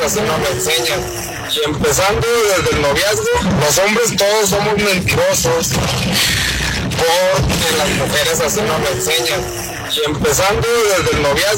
así nos lo enseñan. Y empezando desde el noviazgo, los hombres todos somos mentirosos, porque las mujeres así nos lo enseñan. Y empezando desde el noviazgo.